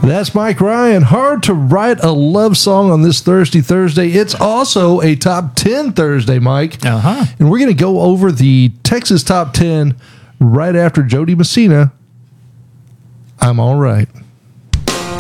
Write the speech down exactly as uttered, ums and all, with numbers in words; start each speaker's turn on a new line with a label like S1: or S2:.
S1: That's Mike Ryan. Hard to write a love song on this Thirsty Thursday. It's also a top ten Thursday, Mike.
S2: Uh-huh.
S1: And we're going to go over the Texas top ten right after Jody Messina. I'm all right.